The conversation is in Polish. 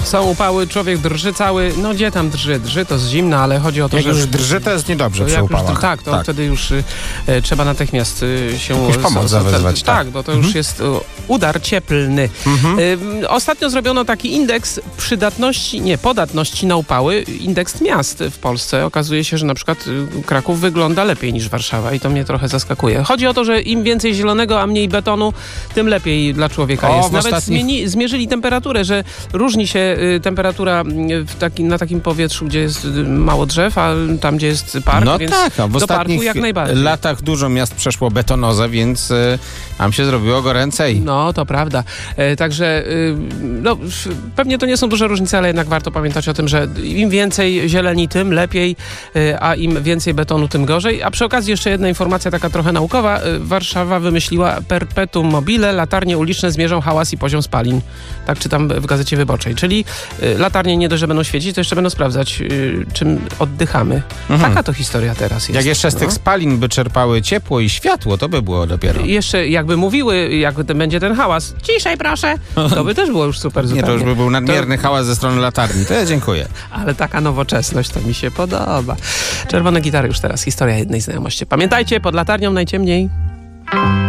Są upały, człowiek drży cały. No gdzie tam drży? Drży to z zimna, ale chodzi o to, Jak że... już drży, to jest niedobrze przy upałach. Tak, to wtedy już trzeba natychmiast się... Jakąś pomoc zawezwać. Tak, bo to już jest udar cieplny. Ostatnio zrobiono taki indeks podatności na upały. Indeks miast w Polsce. Okazuje się, że na przykład Kraków wygląda lepiej niż Warszawa i to mnie trochę zaskakuje. Chodzi o to, że im więcej zielonego, a mniej betonu, tym lepiej dla człowieka jest. Nawet zmierzyli temperaturę, że różni się temperatura na takim powietrzu, gdzie jest mało drzew, a tam, gdzie jest park, no więc tak, a w do parku jak najbardziej. latach dużo miast przeszło betonozę, więc nam się zrobiło goręcej. No, to prawda. Także pewnie to nie są duże różnice, ale jednak warto pamiętać o tym, że im więcej zieleni, tym lepiej, a im więcej betonu, tym gorzej. A przy okazji jeszcze jedna informacja taka trochę naukowa. Warszawa wymyśliła perpetuum mobile, latarnie uliczne zmierzą hałas i poziom spalin. Tak czytam w Gazecie Wyborczej. Czyli latarnie nie dość, że będą świecić, to jeszcze będą sprawdzać, czym oddychamy. Taka to historia teraz jest. Jak jeszcze z tych spalin by czerpały ciepło i światło, to by było dopiero. I jeszcze jakby mówiły, jak będzie ten hałas, ciszej proszę, to by też było już super zupełnie. Nie, to już by był nadmierny hałas ze strony latarni. To ja dziękuję. Ale taka nowoczesność to mi się podoba. Czerwone gitary już teraz. Historia jednej znajomości. Pamiętajcie, pod latarnią najciemniej.